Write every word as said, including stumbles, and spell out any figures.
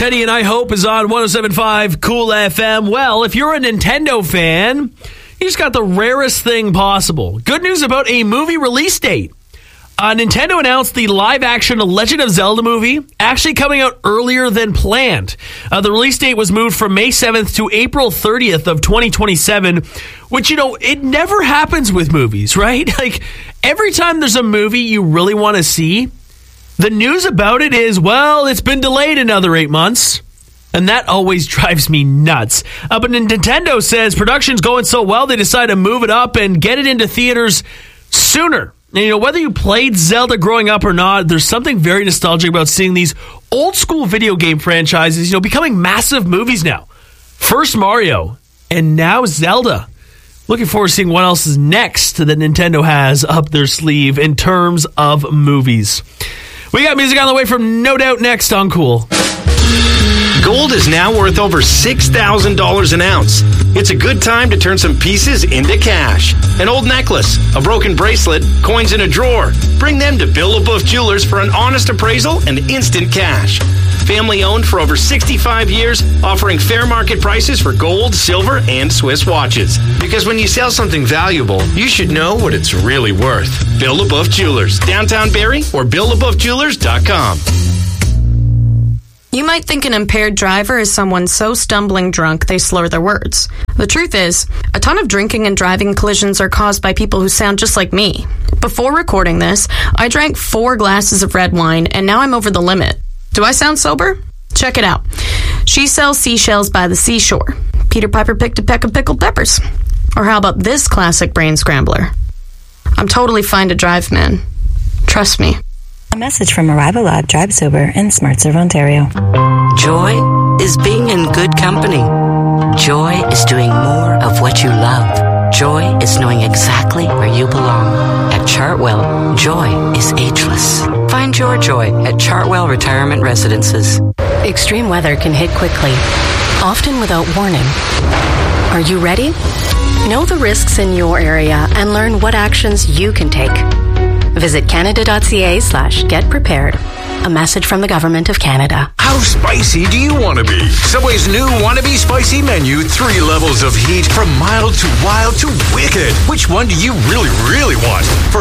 Teddy and I Hope is on one oh seven point five Cool F M. Well, if you're a Nintendo fan, you just got the rarest thing possible. Good news about a movie release date. Uh, Nintendo announced the live-action Legend of Zelda movie actually coming out earlier than planned. Uh, the release date was moved from May seventh to April thirtieth of twenty twenty-seven, which, you know, it never happens with movies, right? Like, every time there's a movie you really want to see, the news about it is, well, it's been delayed another eight months. And that always drives me nuts. Uh, but Nintendo says production's going so well, they decide to move it up and get it into theaters sooner. And, you know, whether you played Zelda growing up or not, there's something very nostalgic about seeing these old school video game franchises, you know, becoming massive movies now. First Mario, and now Zelda. Looking forward to seeing what else is next that Nintendo has up their sleeve in terms of movies. We got music on the way from No Doubt next on Cool. Gold is now worth over six thousand dollars an ounce. It's a good time to turn some pieces into cash. An old necklace, a broken bracelet, coins in a drawer. Bring them to Bill LaBeouf Jewelers for an honest appraisal and instant cash. Family owned for over sixty-five years, offering fair market prices for gold, silver, and Swiss watches. Because when you sell something valuable, you should know what it's really worth. Bill LaBeouf Jewelers, downtown Barrie, or bill labeouf jewelers dot com. You might think an impaired driver is someone so stumbling drunk they slur their words. The truth is, a ton of drinking and driving collisions are caused by people who sound just like me. Before recording this, I drank four glasses of red wine, and now I'm over the limit. Do I sound sober? Check it out. She sells seashells by the seashore. Peter Piper picked a peck of pickled peppers. Or how about this classic brain scrambler? I'm totally fine to drive, man. Trust me. A message from Arrival Lab Drive Sober in SmartServe, Ontario. Joy is being in good company. Joy is doing more of what you love. Joy is knowing exactly where you belong. At Chartwell, joy is ageless. Find your joy at Chartwell Retirement Residences. Extreme weather can hit quickly, often without warning. Are you ready? Know the risks in your area and learn what actions you can take. Visit canada.ca slash get prepared. A message from the Government of Canada. How spicy do you want to be? Subway's new Wannabe Spicy menu. Three levels of heat, from mild to wild to wicked. Which one do you really, really want? For